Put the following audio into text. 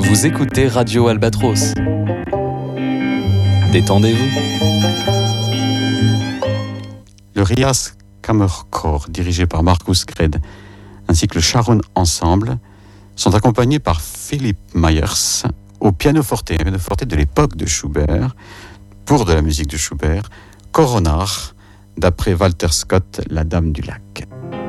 Vous écoutez Radio Albatros. Détendez-vous. Le Rias Kammerchor, dirigé par Markus Kred, ainsi que le Sharon Ensemble, sont accompagnés par Philipp Myers au pianoforte de l'époque de Schubert, pour de la musique de Schubert, Coronar, d'après Walter Scott, La Dame du Lac.